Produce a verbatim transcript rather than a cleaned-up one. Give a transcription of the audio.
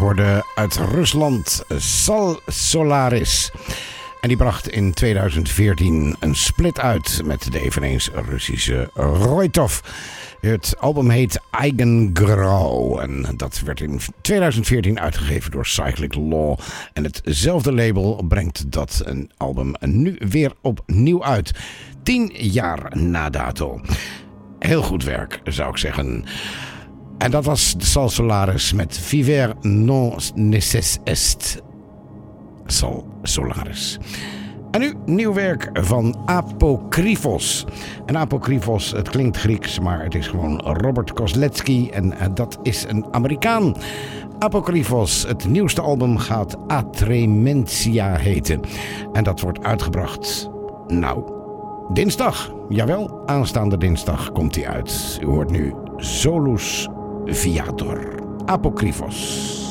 hoorde uit Rusland Sol Solaris. En die bracht in tweeduizend veertien een split uit met de eveneens Russische Roitov. Het album heet Eigengrau en dat werd in tweeduizend veertien uitgegeven door Cyclic Law. En hetzelfde label brengt dat een album nu weer opnieuw uit. Tien jaar na dato. Heel goed werk, zou ik zeggen. En dat was Sol Solaris met Viver non necess est. Sol Solaris. En nu nieuw werk van Apokryphos. En Apokryphos, het klinkt Grieks, maar het is gewoon Robert Kozletsky en dat is een Amerikaan. Apokryphos, het nieuwste album gaat Atrementia heten. En dat wordt uitgebracht, nou, dinsdag. Jawel, aanstaande dinsdag komt hij uit. U hoort nu Solus Viator. Apokryphos.